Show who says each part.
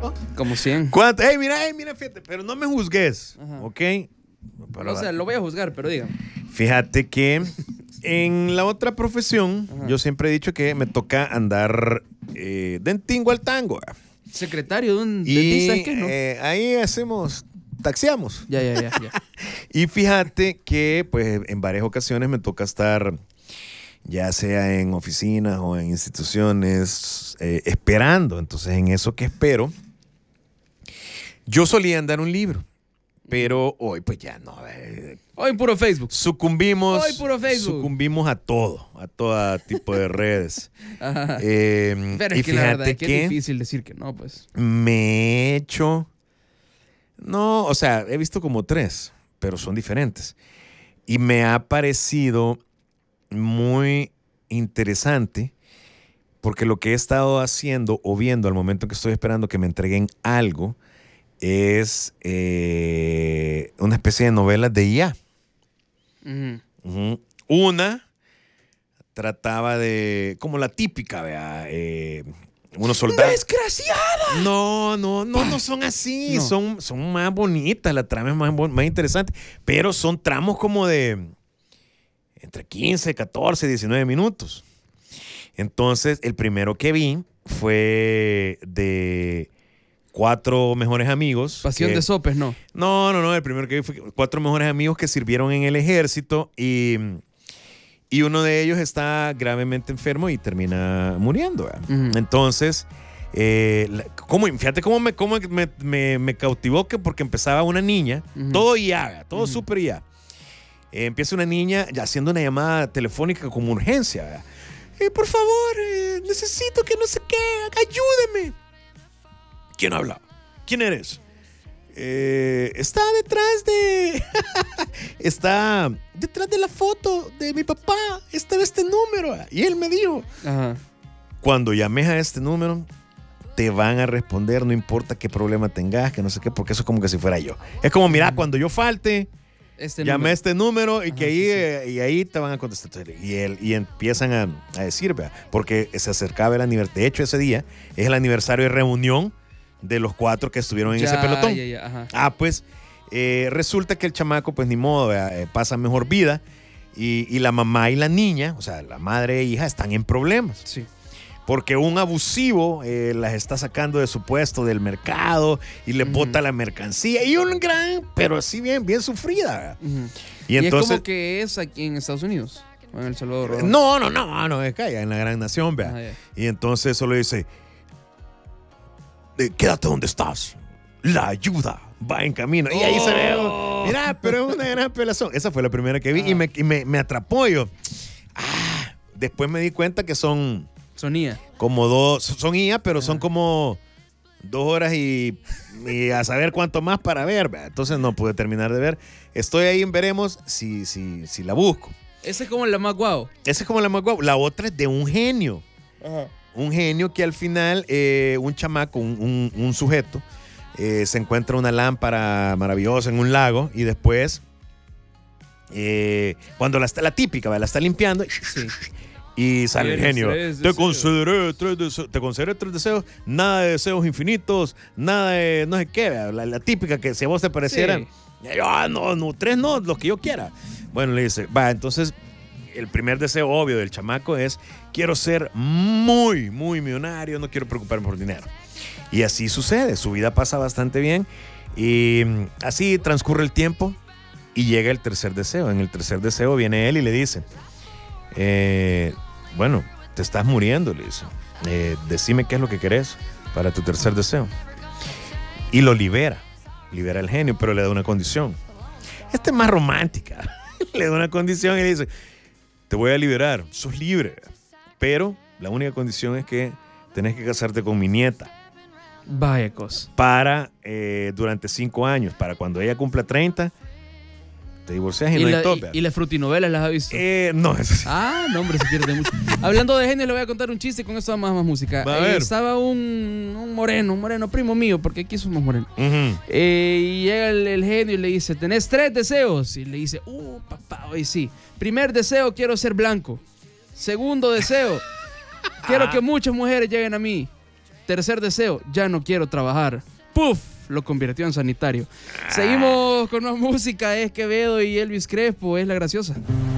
Speaker 1: ¿no?
Speaker 2: Como 100.
Speaker 1: ¿Cuánto? Mira, fíjate, pero no me juzgues, ¿ok? Pero,
Speaker 2: O sea, lo voy a juzgar, pero dígame.
Speaker 1: fíjate que en la otra profesión, yo siempre he dicho que me toca andar de tingo al tango.
Speaker 2: Secretario de un
Speaker 1: Y
Speaker 2: dentista, ¿es que no?
Speaker 1: ahí taxiamos.
Speaker 2: Ya.
Speaker 1: Y fíjate que pues en varias ocasiones me toca estar, ya sea en oficinas o en instituciones, esperando. Entonces en eso que espero, yo solía andar un libro, pero hoy pues ya no.
Speaker 2: Hoy puro Facebook.
Speaker 1: Sucumbimos a todo tipo de redes.
Speaker 2: Ajá.
Speaker 1: Pero
Speaker 2: Pero es que la verdad es que es difícil decir que no, pues.
Speaker 1: me he hecho... No, o sea, he visto como 3, pero son diferentes. Y me ha parecido muy interesante porque lo que he estado haciendo o viendo al momento que estoy esperando que me entreguen algo es una especie de novelas de IA. Una trataba de, como la típica, vea, unos soldados.
Speaker 2: ¡Desgraciada!
Speaker 1: No son así,
Speaker 2: No.
Speaker 1: son más bonitas, la trama es más interesante, pero son tramos como de entre 15, 14, 19 minutos. Entonces, el primero que vi fue de 4 mejores amigos.
Speaker 2: Pasión de sopes, ¿no?
Speaker 1: No, el primero que vi fue 4 mejores amigos que sirvieron en el ejército y uno de ellos está gravemente enfermo y termina muriendo. Entonces, fíjate cómo me cautivó porque empezaba una niña, todo IA, todo súper IA. Empieza una niña ya haciendo una llamada telefónica como urgencia. Por favor, necesito que no sé qué, ayúdeme. ¿Quién habla? ¿Quién eres? Está detrás de la foto de mi papá. Está en este número. Y él me dijo, cuando llames a este número, te van a responder, no importa qué problema tengas, que no sé qué, porque eso es como que si fuera yo. Es como, mira, cuando yo falte, llame a este número y y ahí te van a contestar. Y empiezan a decir, ¿verdad? Porque se acercaba el aniversario. De hecho, ese día es el aniversario de reunión de los 4 que estuvieron en ese pelotón. Pues resulta que el chamaco, pues ni modo, pasa mejor vida y la mamá y la niña, o sea, la madre e hija, están en problemas.
Speaker 2: Sí.
Speaker 1: Porque un abusivo las está sacando de su puesto del mercado y le bota la mercancía y pero así bien sufrida. Y entonces,
Speaker 2: es como que es aquí en Estados Unidos o en El Salvador.
Speaker 1: No, es que allá en la gran nación, vea. Y entonces solo dice, quédate donde estás, la ayuda va en camino. Y ahí se ve, mira, pero es una gran pelazón. Esa fue la primera que vi y me atrapó yo. Después me di cuenta que son
Speaker 2: IA.
Speaker 1: Como son IA, pero son como 2 horas y a saber cuánto más para ver. Entonces no pude terminar de ver. Estoy ahí en veremos si la busco.
Speaker 2: Esa es como la más guau.
Speaker 1: La otra es de un genio. Un genio que al final, un chamaco, un sujeto, se encuentra una lámpara maravillosa en un lago y después, cuando la típica, la está limpiando, y sale el genio. Te concederé 3 deseos, nada de deseos infinitos, nada de no sé qué, la típica que si a vos te pareciera, no, 3 no, los que yo quiera. Bueno, le dice, entonces el primer deseo obvio del chamaco es, quiero ser muy, muy millonario, no quiero preocuparme por dinero. Y así sucede, su vida pasa bastante bien y así transcurre el tiempo y llega el tercer deseo. En el tercer deseo viene él y le dice, bueno, te estás muriendo, le dice. Decime qué es lo que querés para tu tercer deseo. Y lo libera el genio, pero le da una condición. Esta es más romántica. Le da una condición y le dice, te voy a liberar, sos libre, pero la única condición es que tenés que casarte con mi nieta.
Speaker 2: Vaya cosa.
Speaker 1: Durante 5 años, para cuando ella cumpla 30, te divorcias y no hay top.
Speaker 2: ¿Y las frutinovelas las has visto?
Speaker 1: No, eso sí.
Speaker 2: No, hombre, se pierde mucho. Hablando de genios, le voy a contar un chiste, con eso más música. Estaba un moreno, primo mío, porque aquí somos morenos. Y llega el genio y le dice, ¿tenés 3 deseos? Y le dice, papá, hoy sí. Primer deseo, quiero ser blanco. Segundo deseo, quiero que muchas mujeres lleguen a mí. Tercer deseo, ya no quiero trabajar. ¡Puf! Lo convirtió en sanitario. Seguimos con más música. Es Quevedo y Elvis Crespo. Es La Graciosa.